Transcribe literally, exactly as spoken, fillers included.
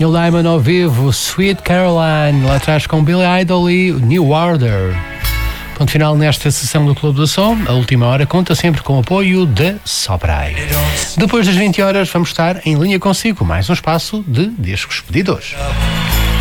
Neil Diamond ao vivo, Sweet Caroline, lá atrás com Billy Idol e New Order. Ponto final nesta sessão do Clube do Som. A última hora conta sempre com o apoio de Soprai. Depois das vinte horas vamos estar em linha consigo, mais um espaço de discos pedidores.